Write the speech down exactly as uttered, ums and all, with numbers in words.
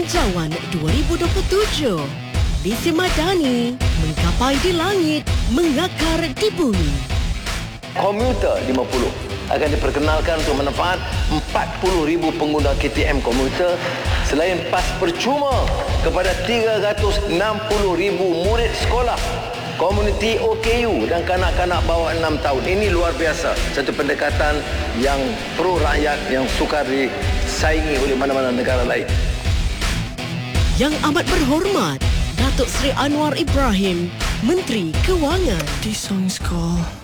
Hijauan dua ribu dua puluh tujuh. Visi Madani menggapai di langit, mengakar di bumi. Komuter lima puluh akan diperkenalkan untuk manfaat empat puluh ribu pengguna K T M komuter, selain pas percuma kepada tiga ratus enam puluh ribu murid sekolah komuniti O K U dan kanak-kanak bawah enam tahun. Ini luar biasa, satu pendekatan yang pro rakyat yang sukar disaingi oleh mana-mana negara lain. Yang amat berhormat, Datuk Seri Anwar Ibrahim, Menteri Kewangan. This song is called